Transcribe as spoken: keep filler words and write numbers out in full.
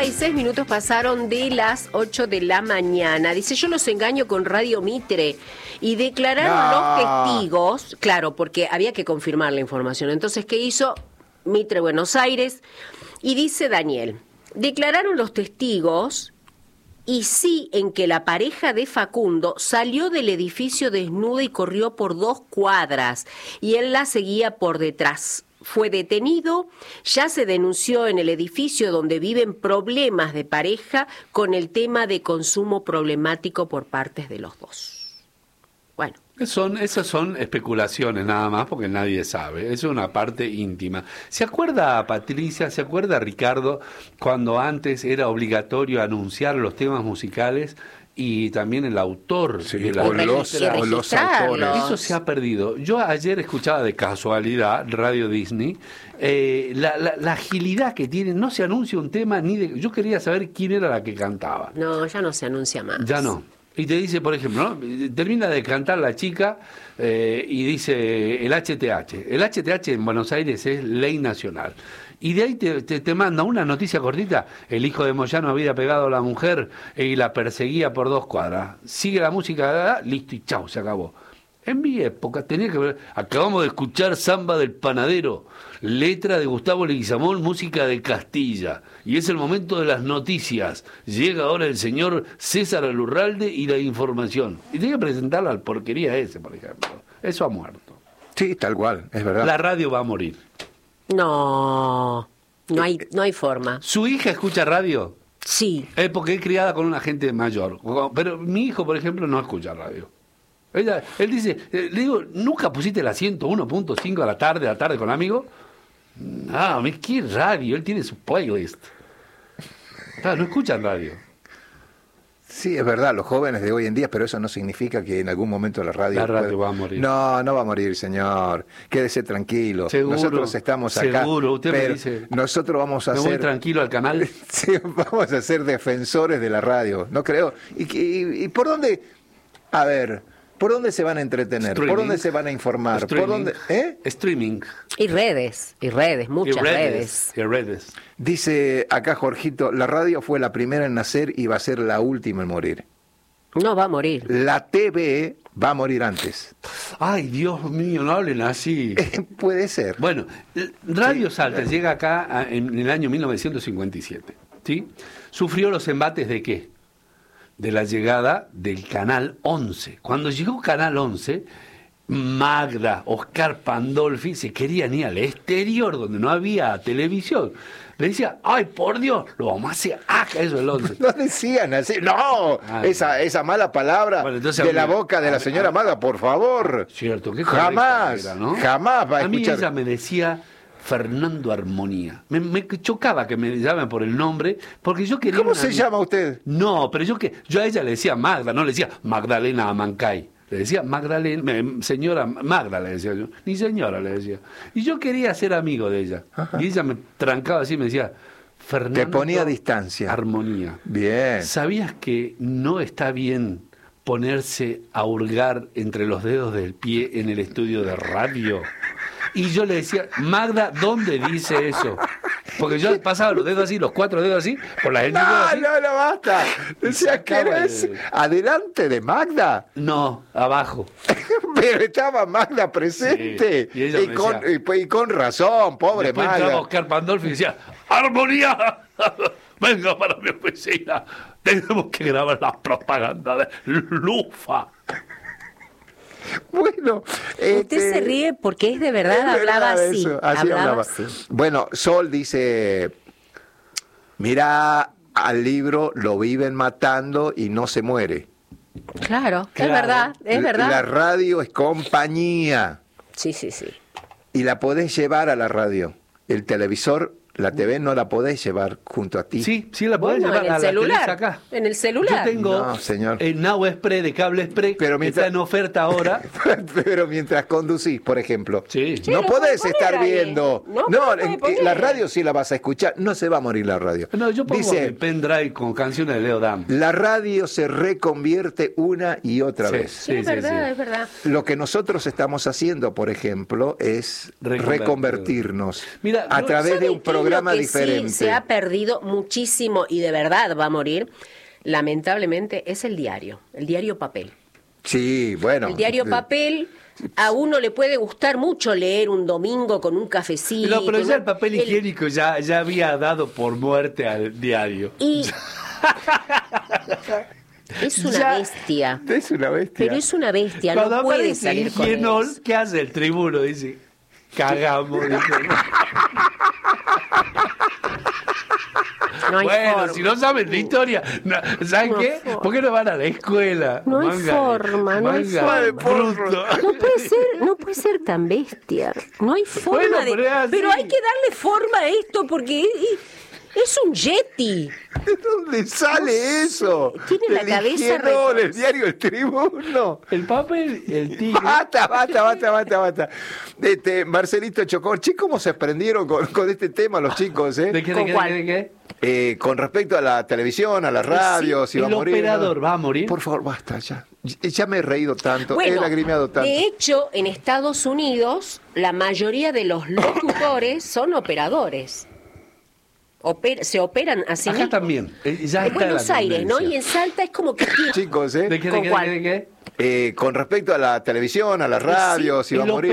y seis minutos pasaron de las ocho de la mañana. Dice, yo los engaño con Radio Mitre. Y declararon No. los testigos, claro, porque había que confirmar la información. Entonces, ¿qué hizo Mitre Buenos Aires? Y dice Daniel, declararon los testigos y sí en que la pareja de Facundo salió del edificio desnuda y corrió por dos cuadras y él la seguía por detrás. Fue detenido, ya se denunció en el edificio donde viven problemas de pareja con el tema de consumo problemático por partes de los dos. Bueno. Son, esas son especulaciones nada más porque nadie sabe, es una parte íntima. ¿Se acuerda Patricia, se acuerda Ricardo, cuando antes era obligatorio anunciar los temas musicales y también el autor Sí, de la o, los, letra? o los autores? Eso se ha perdido. Yo ayer escuchaba de casualidad Radio Disney, eh, la, la, la agilidad que tienen, no se anuncia un tema ni de... Yo quería saber quién era la que cantaba. No, ya no se anuncia más. Ya no. Y te dice, por ejemplo, ¿no? Termina de cantar la chica eh, y dice el H T H. El H T H en Buenos Aires es ley nacional. Y de ahí te, te, te manda una noticia cortita. El hijo de Moyano había pegado a la mujer y la perseguía por dos cuadras. Sigue la música, listo y chau, se acabó. En mi época tenía que ver, acabamos de escuchar Samba del Panadero, letra de Gustavo Leguizamón, música de Castilla. Y es el momento de las noticias. Llega ahora el señor César Alurralde y la información. Y tenía que presentarla al porquería ese, por ejemplo. Eso ha muerto. Sí, tal cual, es verdad. La radio va a morir. No, no hay, no hay forma. ¿Su hija escucha radio? Sí. Es porque es criada con una gente mayor. Pero mi hijo, por ejemplo, no escucha radio. Ella, él dice, eh, le digo, ¿nunca pusiste la ciento uno punto cinco a la tarde, a la tarde con amigo? No, ¿qué radio? Él tiene su playlist. Claro, no escuchan radio. Sí, es verdad, los jóvenes de hoy en día, pero eso no significa que en algún momento la radio... La radio puede... va a morir. No, no va a morir, señor. Quédese tranquilo. Seguro, nosotros estamos acá. Seguro, usted pero me dice... Nosotros vamos a me ser... voy tranquilo al canal. Sí, vamos a ser defensores de la radio, no creo. ¿Y, y, y por dónde? A ver... ¿Por dónde se van a entretener? Streaming. ¿Por dónde se van a informar? Streaming. ¿Por dónde? ¿Eh? Streaming. Y redes, y redes, muchas y redes. redes. Y redes. Dice acá Jorgito, la radio fue la primera en nacer y va a ser la última en morir. No va a morir. La T V va a morir antes. Ay, Dios mío, no hablen así. Puede ser. Bueno, Radio Salta llega acá en el año mil novecientos cincuenta y siete. ¿Sí? Sufrió los embates de qué? De la llegada del Canal once. Cuando llegó Canal once, Magda, Oscar Pandolfi se querían ir al exterior, donde no había televisión. Le decía, ay, por Dios, lo vamos a hacer acá, eso el once. No decían así, no, Ah, esa, esa mala palabra bueno, entonces, de a mí- la boca de a la mí- señora a- Magda, por favor. Cierto, qué Jamás, correcta era, ¿no? jamás va a A mí escuchar. ella me decía Fernando Armonía. Me, me chocaba que me llamen por el nombre, porque yo quería... ¿Cómo una se amiga- llama usted? No, pero yo que yo a ella le decía Magda, no le decía Magdalena Amancay. Le decía Magdalena, me- señora Magda le decía yo, ni señora le decía. Y yo quería ser amigo de ella. Ajá. Y ella me trancaba así y me decía, Fernando Te ponía a distancia. Armonía. Bien. ¿Sabías que no está bien ponerse a hurgar entre los dedos del pie en el estudio de radio? Y yo le decía, Magda, ¿dónde dice eso? Porque yo pasaba los dedos así, los cuatro dedos así, por la gente No, así. no, no, basta. Decía, ¿qué acaba eres? de- Adelante de Magda. No, abajo. Pero estaba Magda presente. Sí, y ella y, me con, decía- y, y con razón, pobre Después entraba Magda. Oscar Pandolfi y decía, ¡Armonía! Venga para mi oficina. Tenemos que grabar la propaganda de Lufa. Bueno, Usted este, se ríe porque es de verdad, es verdad hablaba así. eso, así hablaba hablaba. así. Bueno, Sol dice, mira al libro, lo viven matando y no se muere. Claro, Claro. es verdad, es verdad. La radio es compañía Sí, sí, sí. y la podés llevar a la radio. El televisor, la T V no la podés llevar junto a ti. Sí, sí la podés Bueno, llevar en el a la celular, tenés acá. en el celular. Yo tengo No, señor. el Now Express de Cable Express, Pero que mientras- está en oferta ahora. Pero mientras conducís, por ejemplo, Sí. Sí, no lo podés puede estar poner ahí. viendo. No, No, no lo puede en- poner. la radio sí la vas a escuchar. No se va a morir la radio. No, yo pongo Dice, mi pendrive con canciones de Leo Dan. la radio se reconvierte una y otra Sí. vez. Sí, es verdad, es verdad. Lo que nosotros estamos haciendo, por ejemplo, es Reconvertir. reconvertirnos Mira, a yo- través de ¿sabe un qué es lo programa que diferente. Sí se ha perdido muchísimo y de verdad va a morir, lamentablemente, es el diario, el diario papel. Sí, bueno. El diario papel, a uno le puede gustar mucho leer un domingo con un cafecito. No, pero ya el papel el, higiénico ya, ya había dado por muerte al diario. Y es una Ya, bestia. Es una bestia. Pero es una bestia, Cuando no puede aparece salir con Higienol, eso. ¿qué hace el tribuno? Dice, cagamos. Dice. No hay Bueno, forma. si no saben de historia, no, ¿saben No qué? forma. ¿Por qué no van a la escuela? No hay Manga- forma, no hay manga forma. bruto. No puede ser, no puede ser tan bestia. No hay forma Bueno, de. pero es así. Pero hay que darle forma a esto porque es, es un yeti. ¿De dónde sale eso? Tiene la Del cabeza Higienol, re- el diario El Tribuno. El papel, el tigre. Basta, basta, basta, basta, basta. Este, Marcelito Chocor, che, ¿cómo se prendieron con, con este tema los chicos, eh? ¿De qué, de ¿Con qué, cuál? de qué, de qué? Eh, con respecto a la televisión, a la radio, si va el a morir. operador ¿no? va a morir. Por favor, basta, ya. Ya me he reído tanto, he Bueno, lagrimeado tanto. de hecho, en Estados Unidos, la mayoría de los locutores son operadores. Oper- se operan así Acá mismo. también. eh, Ya En está Buenos la Aires, ¿no? tendencia. Y en Salta es como que tiene- Chicos, ¿eh? ¿De qué, de ¿Con qué, cuál? de qué, de qué? Eh, con respecto a la televisión, a la radio, si va a el morir.